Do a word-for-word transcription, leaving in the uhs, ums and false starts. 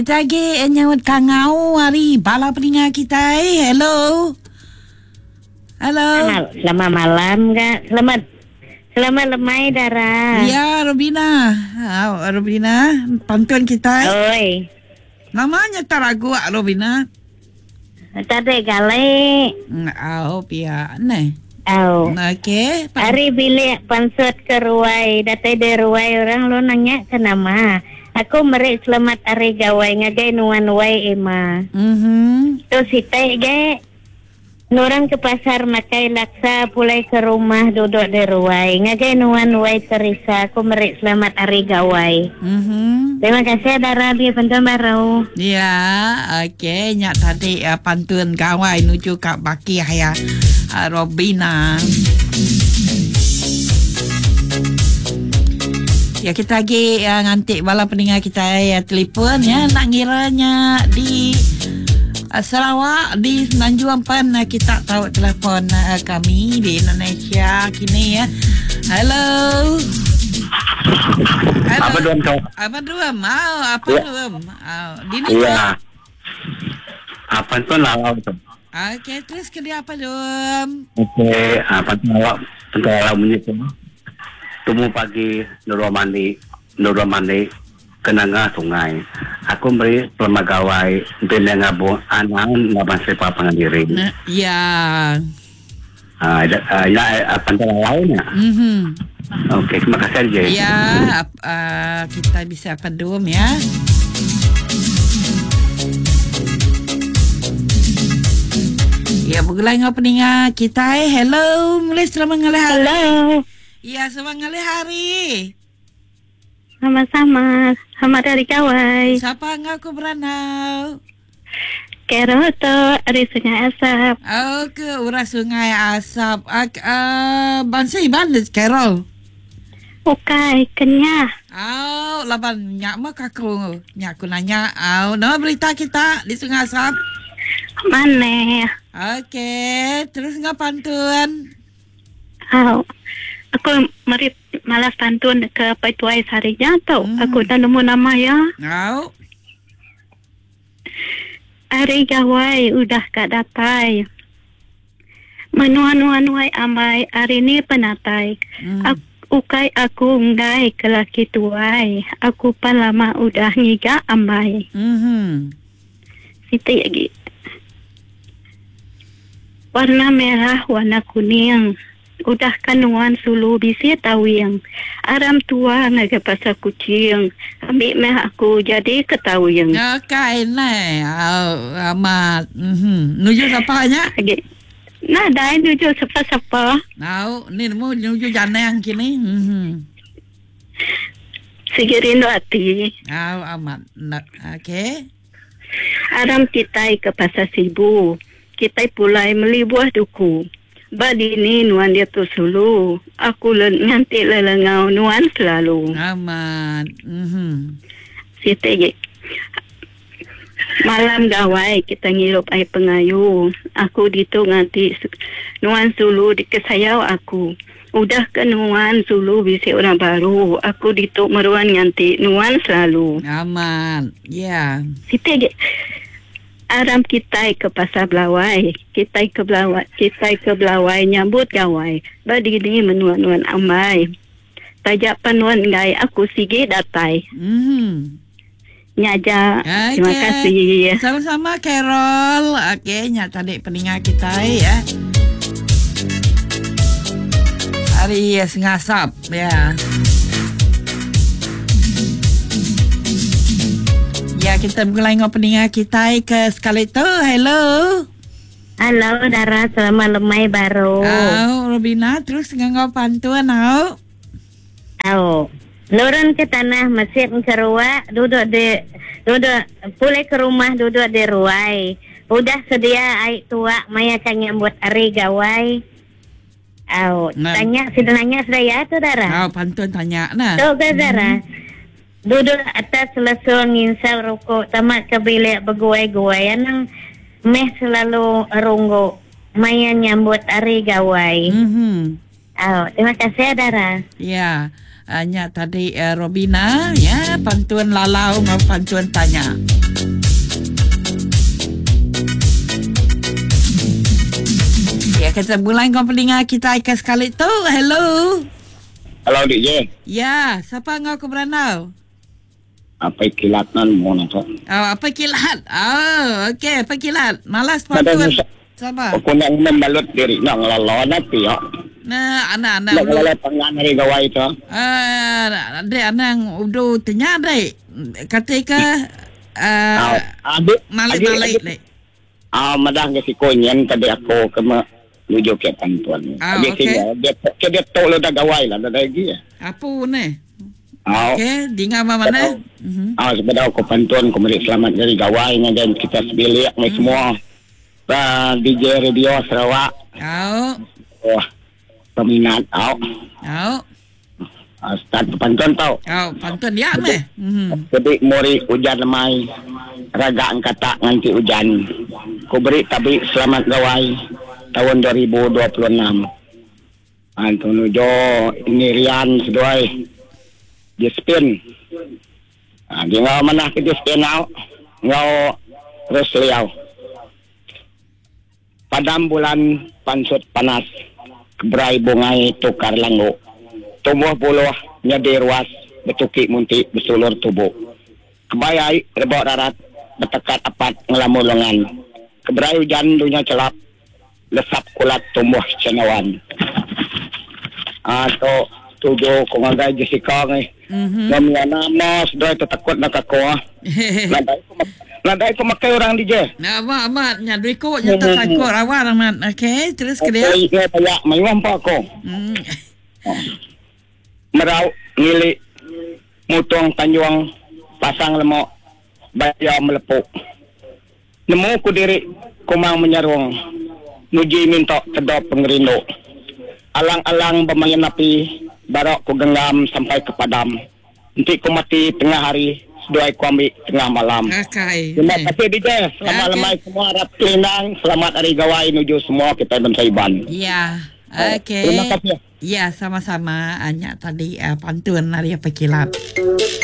Lagi nyawat kangau hari bala peninga kita. Eh. Hello. Halo. Selamat malam, Kak. Selamat Selamat lemai Dara. Ya, Robina. Oh, Robina, pantun kita. Oi. Namanya Taragu, Robina. Tadi gale. Oh, pia. Nih. Oh. Okey. Hari bilik pansut ke ruai. Datai dari ruai orang lo nanya kenapa. Aku merik selamat hari gawai ngagai nuan wai ema. Mhm. Tu sitai ge. Nurang ke pasar makai laksa pulai ke rumah duduk di ruai. Ngagai nuan wai Teresa. Aku merik selamat hari gawai. Mhm. Terima kasih Dara dia pantun baru. Ya, okey. Nyak tadi uh, pantun gawai nuju kat baki ya. Uh, Robina. Ya, kita lagi uh, ngantik bala pendengar kita ya telefon ya nak ngiranya di uh, Sarawak di Semenanjung Pan uh, kita tahu telefon uh, kami di Indonesia kini ya. Halo. Halo. Apa duam kau? Apa duam? Mau apa ya. duam? Oh, di ni. Iya. Apa tu lalau tu? Okey, terus ke dia apa duam? Okey, apa tu lalau? Tentang lalau menyusun. Temu pagi Nuromani, Nuromani kenanga sungai. Aku beri pelmagawai dengan ngabung anak ngaban sepa pengandiri. Nah, ya. Ah, uh, ya apa tu launya? Mhm. Okey, terima kasih je. Ya, uh, kita bisa pedum ya. Ya, bergulai ngau peninga kita. Eh, hello, mulai selamat ngalih hari. Halo. Ya, selamat ngalih hari. Sama-sama. Selamat hari gawai. Siapa ngaku beranau? Kero tu dari Sungai Asap. Oh, ke urang Sungai Asap. Uh, uh, Bansai Bandes, Carol. Ukai, kenyah. Oh, laban nyak mah kaku. Nyak ku nanya. Oh, nama berita kita di Sungai Asap. Mana? Okey, terus ngap pantun. Oh, aku merit malas pantun ke Paituai Sarinya tau. Hmm. Aku dah nemu nama ya. Oh. Hari gawai udah kak datai. Menuan-nuan amai hari ni penatai. Hmm. Aku ukai aku ngai ke laki tuai. Aku pan lama udah ngiga amai. Mhm. Itu lagi. Warna merah, warna kuning. Udah kanuan sulu bisi tawing. Aram tua ngaga pasal kucing. Ambil meh aku jadi ketawing. Okey, nah. Oh, amat. Mhm. Nuju siapanya? Lagi. Nah, dah nuju siapa-siapa. Tahu, ni mau nuju jana yang kini. Mhm. Sigirin hati. Oh, amat. Nak. Okey. Aram kita ke pasar Sibu. Kita pulai meli buah duku. Badi ni nuan dia tu sulu. Aku len nganti lelengau nuan selalu. Amat. Mhm. Siti malam gawai kita ngirup air pengayu. Aku ditu nganti nuan sulu di kesayau aku. Udah ke nuan sulu bisi orang baru. Aku ditu meruan nganti nuan selalu. Amat. Ya. Siti aram kita ke pasar Belawai. Kita ke Belawai. Kita ke Belawai nyambut gawai. Badi ni menuan-nuan amai. Tajak panuan ngai aku sigi datai. Mhm. Nyaja. Okay. Terima kasih. Sama-sama Carol. Okey, nyak tadi peningat kita ya. Hari ya sengasap ya. Ya, kita mulai ngau peningat kita ke sekali tu. Hello. Halo Dara, selamat lemai baru. Oh, Robina, terus ngau pantun au. Oh. Lurun ke tanah masjid Kerua, duduk di duduk pulai ke rumah duduk di ruai. Udah sedia air tua maya kan nyambut hari gawai. Oh, Nah. tanya sudah nanya saya tu Dara. Oh, pantun tanya nah. Tu ke Dara. Duduk atas lesul nginsal rokok tamat ke bilik berguai-guai nang meh selalu runggo maya nyambut hari gawai. Mhm. Oh, terima kasih Dara. Ya. Hanya tadi uh, Robina ya, pantun lalau ngau pantun tanya. kita mulai dengan pendengar kita Ika sekali tu. Hello. Halo D J. Ya, siapa ngau ke Beranau? Apa kilatan mo na to? Oh, apa kilat? Oh, okey, apa kilat? Malas pantun. Sabar. Ako nang membalot diri nang lalawan na tiyo. Nah, anak-anak. Nang lalawan pangan hari gawai to. Ah, dek anang udah tanya dek. Ketika ah Adik, malik-malik dek. Ah, madah ke si konyen tadi ako kema nuju ke pantuan. Ah, Adik okey. dia dia dia to lo dah gawai lah dah lagi. Apa ni? Ah, Okey, di ngama mana? Mhm. ah sebenarnya aku pantuan ko mari selamat dari gawai ngajan kita sebilik ni semua. Ba D J Radio Sarawak. Au. Oh, peminat au. Au. Ah, start pantuan tau. Au, pantun dia meh. Mhm. Jadi mori hujan lemai raga angkata nganti hujan. Ku beri tabi selamat gawai tahun dua ribu dua puluh enam. Antunu jo ini Rian seduai di spin. Ah, di ngau mana ke di spin au. Ngau terus liau. Padam bulan pansut panas kebrai bungai tukar langgo. Tumbuh buluh nyadi ruas betuki munti besulur tubuh. Kebayai rebok darat betekat apat ngelamulungan. Keberai hujan dunia celap lesap kulat tumbuh cenawan. Ato tujuh kungagai Jessica ni. Mhm. Namanya nama sudah takut nak aku. Nadai ko nadai ko makai orang D J. Nah, amat amat nyadui ko nyata takut awak amat. Okey, terus ke dia. Okey, saya tanya mayuam pa ako. Hmm. Merau ngili mutung tanjuang pasang lemok baya melepuk. Nemu ku diri kumang menyarung nuji minta kedop pengerindo. Alang-alang bermain api barok ku genggam sampai ke padam. Nanti ku mati tengah hari, seduai ku ambil tengah malam. Okey. Terima kasih D J. Selamat Okey. lemai semua harap kelinang. Selamat hari gawai nuju semua kita bangsa Iban. Ya. Oh, Okey. terima kasih. Ya, sama-sama. Hanya tadi uh, pantun dari apa kilat.